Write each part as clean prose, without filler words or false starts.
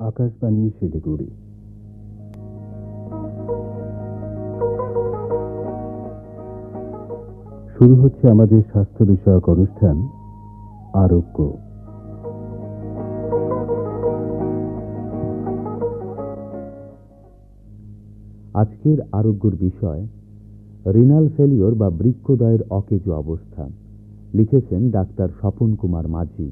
আকাশবাণী শিলিগুড়ি। শুরু হচ্ছে আমাদের স্বাস্থ্য বিষয়ক অনুষ্ঠান আরোগ্য। আজকের আরোগ্যের বিষয় রিনাল ফেলিওর বা বৃক্কদ্বয়ের অকেজো অবস্থা। লিখেছেন ডাক্তার স্বপন কুমার মাঝি।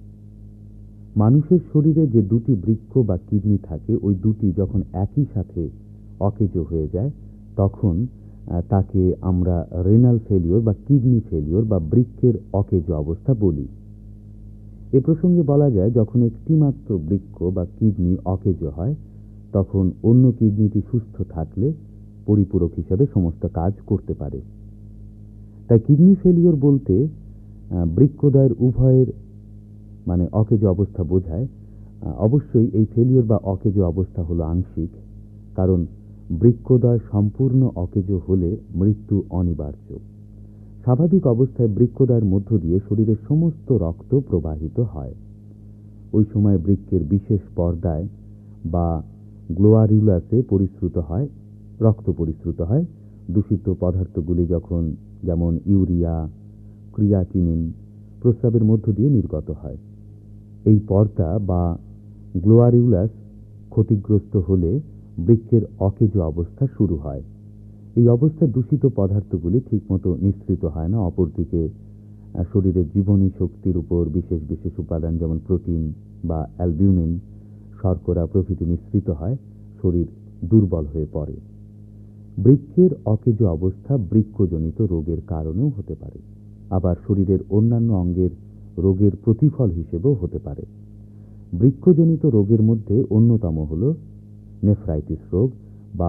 মানুষের শরীরে যে দুটি বৃক্ক বা কিডনি থাকে, ওই দুটি যখন একই সাথে অকেজো হয়ে যায় তখন তাকে আমরা রেনাল ফেলিওর বা কিডনি ফেলিওর বা বৃক্কের অকেজো অবস্থা বলি। এ প্রসঙ্গে বলা যায়, যখন একটি মাত্র বৃক্ক বা কিডনি অকেজো হয় তখন অন্য কিডনিটি সুস্থ থাকলে পরিপূরক হিসেবে সমস্ত কাজ করতে পারে। তাই কিডনি ফেলিওর বলতে বৃক্কদ্বয়ের উভয়ের অকেজো অবস্থা বোঝায়। অবশ্যই এই ফেলিওর বা অকেজো অবস্থা হলো আংশিক, কারণ বৃক্কদ্বয় সম্পূর্ণ অকেজো হলে মৃত্যু অনিবার্য। স্বাভাবিক অবস্থায় বৃক্কদ্বয়ের মধ্য দিয়ে শরীরের সমস্ত রক্ত প্রবাহিত হয়। ওই সময় বৃক্কের বিশেষ পর্দায় বা গ্লোয়ারিউলাসে পরিশ্রুত হয়, রক্ত পরিশ্রুত হয়। দূষিত পদার্থগুলি যখন, যেমন ইউরিয়া, ক্রিয়াটিনিন, প্রস্রাবের মধ্য দিয়ে নির্গত হয়। এই পর্দা বা গ্লোয়ারিউলাস ক্ষতিগ্রস্ত হলে বৃক্কের অকেজো অবস্থা শুরু হয়। এই অবস্থায় দূষিত পদার্থগুলি ঠিকমতো নিঃসৃত হয় না। অপরদিকে শরীরের জীবনী শক্তির উপর বিশেষ বিশেষ উপাদান যেমন প্রোটিন বা অ্যালবিউমিন, শর্করা প্রভৃতি নিঃসৃত হয়, শরীর দুর্বল হয়ে পড়ে। বৃক্কের অকেজো অবস্থা বৃক্কজনিত রোগের কারণেও হতে পারে, আবার শরীরের অন্যান্য অঙ্গের রোগের প্রতিফল হিসেবেও হতে পারে। বৃক্কজনিত রোগের মধ্যে অন্যতম হল নেফ্রাইটিস রোগ বা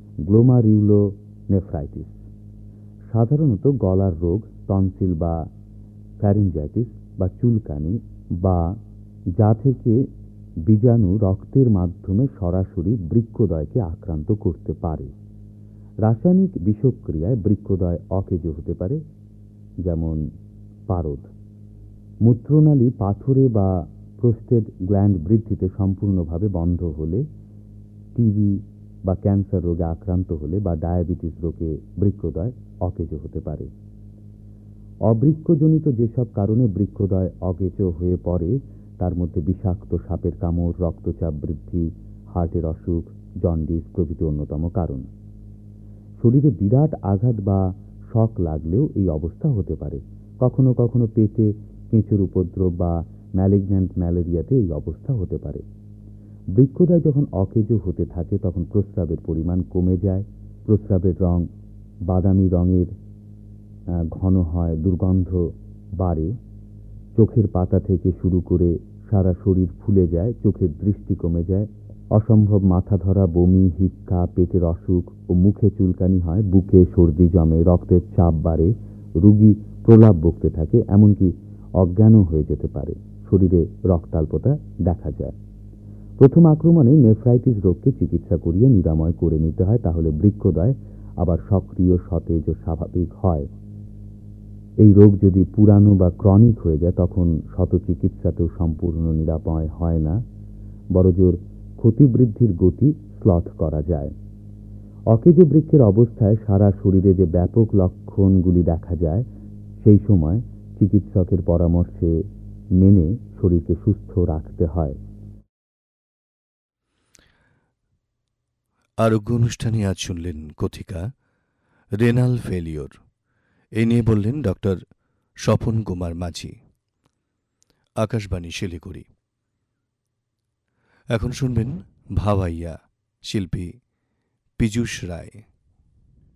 গ্লোমারিউলোনেফ্রাইটিস। সাধারণত গলার রোগ, টনসিল বা ফ্যারিঞ্জাইটিস বা চুলকানি, বা যা থেকে বীজাণু রক্তের মাধ্যমে সরাসরি বৃক্কদ্বয়কে আক্রান্ত করতে পারে। রাসায়নিক বিষক্রিয়ায় বৃক্কদ্বয় অকেজো হতে পারে, যেমন পারদ। মূত্রনালী পাথরে বা প্রোস্টেট গ্ল্যান্ড বৃদ্ধিতে সম্পূর্ণভাবে বন্ধ হলে, টিবি বা ক্যান্সার রোগে আক্রান্ত হলে বা ডায়াবেটিস রোগে বৃক্কদ্বয় অকেজো হতে পারে। অবৃক্কজনিত যেসব কারণে বৃক্কদ্বয় অকেজো হয়ে পড়ে তার মধ্যে বিষাক্ত সাপের কামড়, রক্তচাপ বৃদ্ধি, হার্টের অসুখ, জন্ডিস প্রভৃতি অন্যতম কারণ। শরীরে বিরাট আঘাত বা শক লাগলেও এই অবস্থা হতে পারে। কখনো কখনো পেটে কেঁচোর উপদ্রব বা ম্যালিগন্যান্ট ম্যালেরিয়াতে এই অবস্থা হতে পারে। বৃক্কদ্বয় যখন অকেজো হতে থাকে তখন প্রস্রাবের পরিমাণ কমে যায়, প্রস্রাবের রং বাদামি রঙের ঘন হয়, দুর্গন্ধ বাড়ে, চোখের পাতা থেকে শুরু করে সারা শরীর ফুলে যায়, চোখের দৃষ্টি কমে যায়, অসম্ভব মাথা ধরা, বমি, হিক্কা, পেটের অসুখ ও মুখে চুলকানি হয়, বুকে সর্দি জমে, রক্তের চাপ বাড়ে, রোগী প্রলাপ বকতে থাকে, এমনকি অজ্ঞানও হয়ে যেতে পারে, শরীরে রক্তাল্পতা দেখা যায়। প্রথম আক্রমণে নেফ্রাইটিস রোগকে চিকিৎসা করিয়ে নিরাময় করে নিতে হয়, তাহলে বৃক্কদ্বয় আবার সক্রিয়, সতেজ ও স্বাভাবিক হয়। এই রোগ যদি পুরানো বা ক্রনিক হয়ে যায় তখন শত চিকিৎসাতেও সম্পূর্ণ নিরাময় হয় না, বড়জোর ক্ষতিবৃদ্ধির গতি শ্লথ করা যায়। অকেজো বৃক্কের অবস্থায় সারা শরীরে যে ব্যাপক লক্ষণগুলি দেখা যায়, সেই সময় চিকিৎসকের পরামর্শে মেনে শরীরকে সুস্থ রাখতে হয়। আরোগ্য অনুষ্ঠানে আজ শুনলেন কথিকা রেনাল ফেলিওর। এই নিয়ে বললেন ডক্টর স্বপন কুমার মাঝি। আকাশবাণী শিলিগুড়ি। এখন শুনবেন ভাওয়াইয়া, শিল্পী পীযূষ রায়।